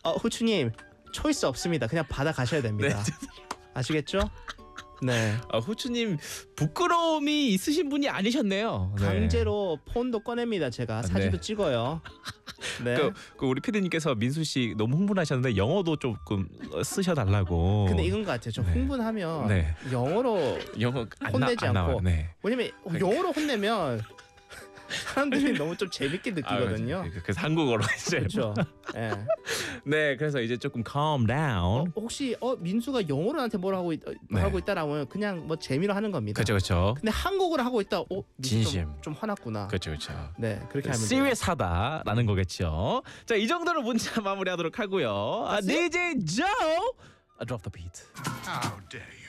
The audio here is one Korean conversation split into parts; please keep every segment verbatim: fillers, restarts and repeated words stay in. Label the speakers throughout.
Speaker 1: 어, 후추님 초이스 없습니다. 그냥 받아 가셔야 됩니다.
Speaker 2: 네.
Speaker 1: 아시겠죠? 네.
Speaker 2: 아, 후추님 부끄러움이 있으신 분이 아니셨네요. 네.
Speaker 1: 강제로 폰도 꺼냅니다. 제가 사진도
Speaker 2: 네.
Speaker 1: 찍어요. 네.
Speaker 2: 그, 그 우리 피디님께서 민수 씨 너무 흥분하셨는데 영어도 조금 쓰셔달라고.
Speaker 1: 근데 이건 것 같아요. 좀
Speaker 2: 네.
Speaker 1: 흥분하면
Speaker 2: 네.
Speaker 1: 영어로
Speaker 2: 영어 안
Speaker 1: 혼내지
Speaker 2: 나, 안
Speaker 1: 않고.
Speaker 2: 나와요. 네.
Speaker 1: 왜냐면 영어로 혼내면 사람들이 너무 좀 재밌게 느끼거든요.
Speaker 2: 아, 그래서 한국어로 이제.
Speaker 1: 그렇죠. 네.
Speaker 2: 네, 그래서 이제 조금 calm down.
Speaker 1: 어, 혹시 어 민수가 영어로 나한테 뭘 하고 있, 어,
Speaker 2: 네.
Speaker 1: 하고 있다라고 하면 그냥 뭐 재미로 하는 겁니다.
Speaker 2: 그렇죠, 그렇죠.
Speaker 1: 근데 한국어로 하고 있다. 어 민수
Speaker 2: 진심.
Speaker 1: 좀, 좀 화났구나.
Speaker 2: 그렇죠, 그렇죠.
Speaker 1: 네, 그렇게 하면 돼요.
Speaker 2: 시리어스하다라는 거겠죠. 자, 이 정도로 문자 마무리하도록 하고요. 아, 디제이 조, drop the beat.
Speaker 3: How dare you?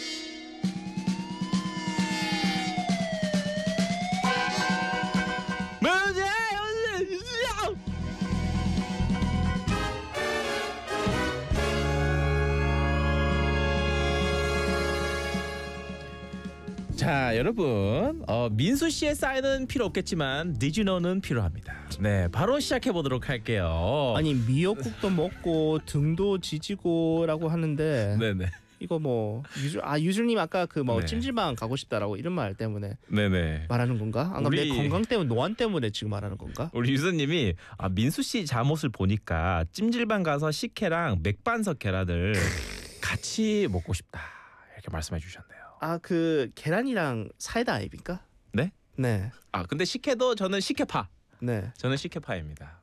Speaker 2: 자, 여러분, 어, 민수 씨의 사인은 필요 없겠지만 Did you know는 필요합니다. 네, 바로 시작해 보도록 할게요.
Speaker 1: 아니 미역국도 먹고 등도 지지고라고 하는데
Speaker 2: 네네,
Speaker 1: 이거 뭐 유주 아 유주님 아까 그 뭐
Speaker 2: 네.
Speaker 1: 찜질방 가고 싶다라고 이런 말 때문에
Speaker 2: 네네.
Speaker 1: 말하는 건가? 안 그럼 내
Speaker 2: 우리-
Speaker 1: 건강 때문에 노안 때문에 지금 말하는 건가?
Speaker 2: 우리 유서님이 아, 민수 씨 잠옷을 보니까 찜질방 가서 식혜랑 맥반석 계란을 같이 먹고 싶다 이렇게 말씀해 주셨네요.
Speaker 1: 아 그 계란이랑 사이다 아닙니까?
Speaker 2: 네?
Speaker 1: 네,
Speaker 2: 아, 근데 식혜도 저는 식혜파.
Speaker 1: 네.
Speaker 2: 저는 식혜파입니다.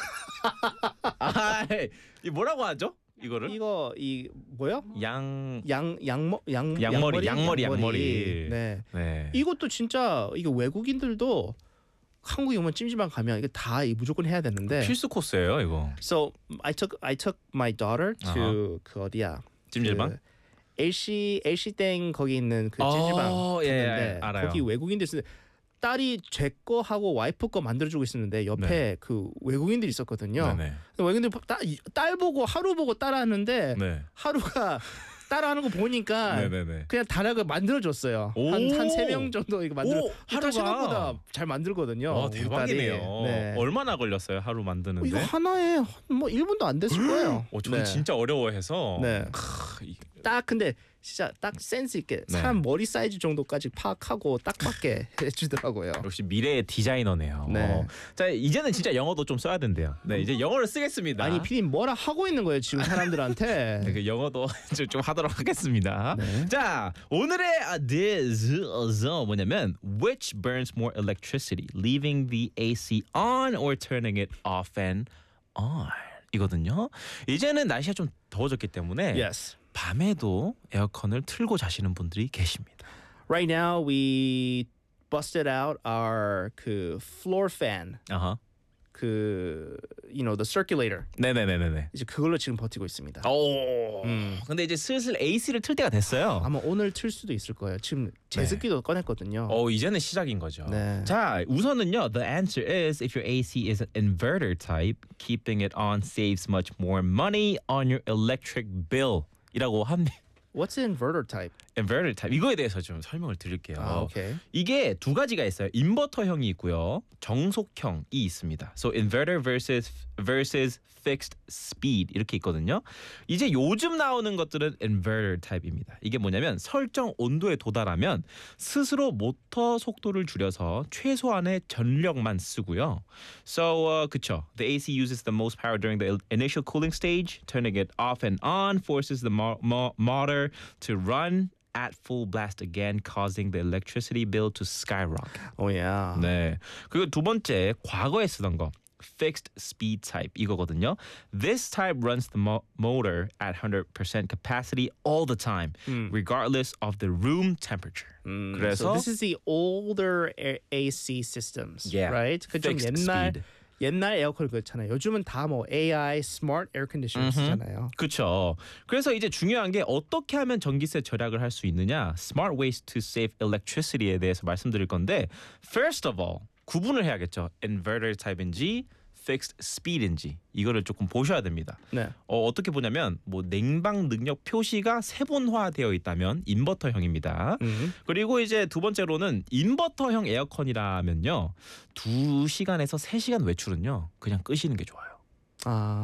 Speaker 2: 아, 이 뭐라고 하죠? 이거를?
Speaker 1: 이거 이 뭐야?
Speaker 2: 양
Speaker 1: 양 양머 양
Speaker 2: 양머리, 양머리, 양머리.
Speaker 1: 네.
Speaker 2: 네.
Speaker 1: 이것도 진짜 이게 외국인들도 한국에 오면 찜질방 가면 이게 다 이 무조건 해야 되는데.
Speaker 2: 필수 코스예요, 이거.
Speaker 1: So I took I took my daughter to 그 어디야?
Speaker 2: 찜질방?
Speaker 1: 그 엘씨 엘씨 땡 거기 있는 그
Speaker 2: 어,
Speaker 1: 찜질방
Speaker 2: 예,
Speaker 1: 갔는데
Speaker 2: 예, 알아요.
Speaker 1: 거기 외국인들 쓰 딸이 제 거 하고 와이프 거 만들어주고 있었는데 옆에
Speaker 2: 네.
Speaker 1: 그 외국인들이 있었거든요.
Speaker 2: 네네.
Speaker 1: 외국인들 딸, 딸 보고 하루 보고 따라하는데
Speaker 2: 네.
Speaker 1: 하루가 따라하는 거 보니까
Speaker 2: 네네네.
Speaker 1: 그냥 다락을 만들어줬어요.
Speaker 2: 오.
Speaker 1: 한 한 세 명 정도 이거 만들어.
Speaker 2: 오,
Speaker 1: 하루가
Speaker 2: 하루가.
Speaker 1: 생각보다 잘 만들거든요.
Speaker 2: 와,
Speaker 1: 우리
Speaker 2: 대박이네요.
Speaker 1: 딸이. 네.
Speaker 2: 얼마나 걸렸어요, 하루 만드는데?
Speaker 1: 이거 하나에 뭐 일 분도 안 됐을 거예요.
Speaker 2: 어, 저는
Speaker 1: 네.
Speaker 2: 진짜 어려워해서.
Speaker 1: 네.
Speaker 2: 크, 이-
Speaker 1: 딱 근데 진짜 딱 센스 있게
Speaker 2: 네.
Speaker 1: 사람 머리 사이즈 정도까지 파악하고 딱 맞게 해주더라고요.
Speaker 2: 역시 미래의 디자이너네요.
Speaker 1: 네.
Speaker 2: 자, 이제는 진짜 영어도 좀 써야 된대요. 네, 이제 영어를 쓰겠습니다.
Speaker 1: 아니 피디님 뭐라 하고 있는 거예요 지금
Speaker 2: 네,
Speaker 1: 사람들한테.
Speaker 2: 그 영어도 좀, 좀 하도록 하겠습니다.
Speaker 1: 네.
Speaker 2: 자, 오늘의 아, this 뭐냐면 which burns more electricity, leaving the 에이씨 on or turning it off and on 이거든요. 이제는 날씨가 좀 더워졌기 때문에
Speaker 1: Yes.
Speaker 2: 밤에도 에어컨을 틀고 자시는 분들이 계십니다.
Speaker 1: Right now we busted out our 그 floor fan
Speaker 2: 아하.
Speaker 1: 그 you know the circulator
Speaker 2: 네네네네네.
Speaker 1: 이제 그걸로 지금 버티고 있습니다.
Speaker 2: 오. 근데 이제 슬슬 에이씨를 틀 때가 됐어요.
Speaker 1: 아마 오늘 틀 수도 있을 거예요. 지금 제습기도 꺼냈거든요.
Speaker 2: 어, 이제는 시작인 거죠.
Speaker 1: 네.
Speaker 2: 자, 우선은요. The answer is if your 에이씨 is an inverter type, keeping it on saves much more money on your electric bill. 이라고 합니다.
Speaker 1: What's an inverter type?
Speaker 2: inverter type 이거에 대해서 좀 설명을 드릴게요.
Speaker 1: 아, 오케이.
Speaker 2: 이게 두 가지가 있어요. 인버터형이 있고요. 정속형이 있습니다. So inverter versus versus fixed speed 이렇게 있거든요. 이제 요즘 나오는 것들은 inverter type입니다. 이게 뭐냐면 설정 온도에 도달하면 스스로 모터 속도를 줄여서 최소한의 전력만 쓰고요. So uh, 그쵸. The 에이씨 uses the most power during the initial cooling stage. Turning it off and on forces the mo- mo- motor to run at full blast again, causing the electricity bill to skyrocket.
Speaker 1: Oh yeah.
Speaker 2: 네. 그리고 두 번째 과거에 쓰던 거 fixed speed type 이거거든요. This type runs the mo- motor at one hundred percent capacity all the time, regardless of the room temperature.
Speaker 1: So
Speaker 2: 그래서
Speaker 1: this is the older a- AC systems,
Speaker 2: Yeah.
Speaker 1: right? 그좀
Speaker 2: Fixed
Speaker 1: 옛날
Speaker 2: speed.
Speaker 1: 옛날 에어컨 그렇잖아요. 요즘은 다 뭐 에이아이, smart air conditioner 쓰잖아요.
Speaker 2: 그렇죠. 그래서 이제 중요한 게 어떻게 하면 전기세 절약을 할 수 있느냐, smart ways to save electricity에 대해서 말씀드릴 건데, first of all 구분을 해야겠죠. inverter type인지 fixed speed인지 이거를 조금 보셔야 됩니다.
Speaker 1: 네.
Speaker 2: 어, 어떻게 보냐면 뭐 냉방 능력 표시가 세분화되어 있다면 인버터형입니다.
Speaker 1: 음.
Speaker 2: 그리고 이제 두 번째로는 인버터형 에어컨이라면요, 두 시간에서 세 시간 외출은요 그냥 끄시는 게 좋아요.
Speaker 1: 아.